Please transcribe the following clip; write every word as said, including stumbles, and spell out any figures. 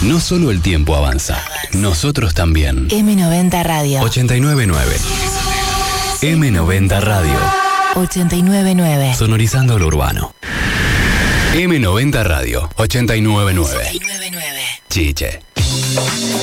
No solo el tiempo avanza, nosotros también. eme noventa Radio. ochenta y nueve nueve. eme noventa Radio. ochenta y nueve nueve. Sonorizando lo urbano. eme noventa Radio. ochenta y nueve nueve. ochenta y nueve nueve. Chiche.